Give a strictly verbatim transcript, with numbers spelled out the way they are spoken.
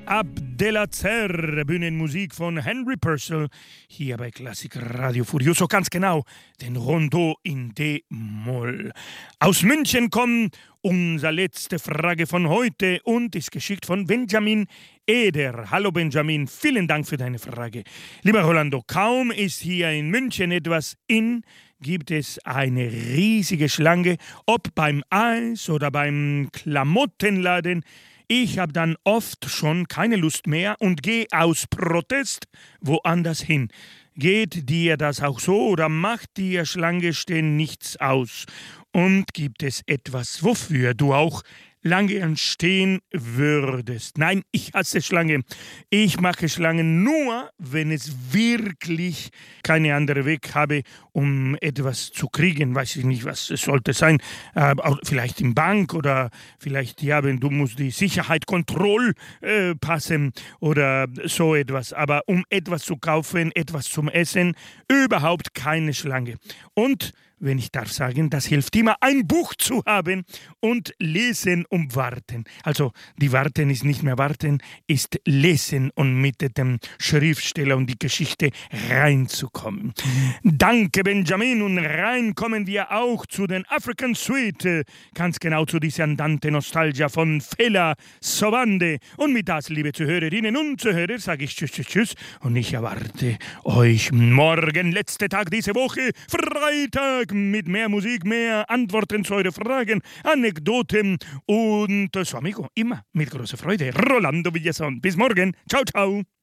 Abdelazer, Bühnenmusik von Henry Purcell, hier bei Klassik Radio Furioso, ganz genau, den Rondo in D-Moll. Aus München kommt unsere letzte Frage von heute und ist geschickt von Benjamin Eder. Hallo Benjamin, vielen Dank für deine Frage. Lieber Rolando, kaum ist hier in München etwas in, gibt es eine riesige Schlange, ob beim Eis oder beim Klamottenladen. Ich habe dann oft schon keine Lust mehr und gehe aus Protest woanders hin. Geht dir das auch so oder macht dir Schlange stehen nichts aus? Und gibt es etwas, wofür du auch lange entstehen würdest? Nein, ich hasse Schlange. Ich mache Schlangen nur, wenn es wirklich keine andere Weg habe, um etwas zu kriegen. Weiß ich nicht, was es sollte sein. Äh, vielleicht in Bank oder vielleicht, ja, wenn du musst die Sicherheit, Kontroll äh, passen oder so etwas. Aber um etwas zu kaufen, etwas zum Essen, überhaupt keine Schlange. Und wenn ich darf sagen, das hilft immer, ein Buch zu haben und lesen und warten. Also die Warten ist nicht mehr warten, ist lesen und mit dem Schriftsteller und die Geschichte reinzukommen. Danke Benjamin, und rein kommen wir auch zu den African Suite, ganz genau zu dieser Andante Nostalgia von Fela Sobande. Und mit das, liebe Zuhörerinnen und Zuhörer, sage ich tschüss, tschüss, tschüss und ich erwarte euch morgen, letzter Tag dieser Woche, Freitag, mit mehr Musik, mehr Antworten zu euren Fragen, Anekdoten und so, amigo, immer mit großer Freude. Rolando Villazón. Bis morgen. Ciao, ciao.